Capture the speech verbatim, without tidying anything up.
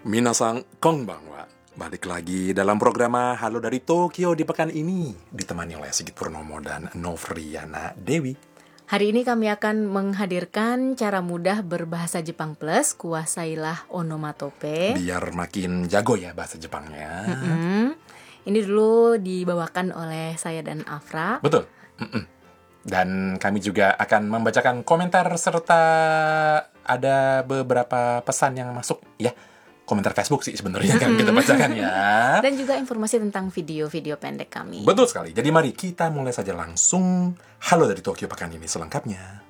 Minasang konbanwa. Balik lagi dalam program Halo dari Tokyo di pekan ini, ditemani oleh Sigit Purnomo dan Novriana Dewi. Hari ini kami akan menghadirkan cara mudah berbahasa Jepang plus, kuasailah onomatope. Biar makin jago ya bahasa Jepangnya. Mm-mm. Ini dulu dibawakan oleh saya dan Afra. Betul. Mm-mm. Dan kami juga akan membacakan komentar serta ada beberapa pesan yang masuk ya. Komentar Facebook sih sebenarnya kan kita bacakan ya. Dan juga informasi tentang video-video pendek kami. Betul sekali. Jadi mari kita mulai saja langsung Halo dari Tokyo pekan ini selengkapnya.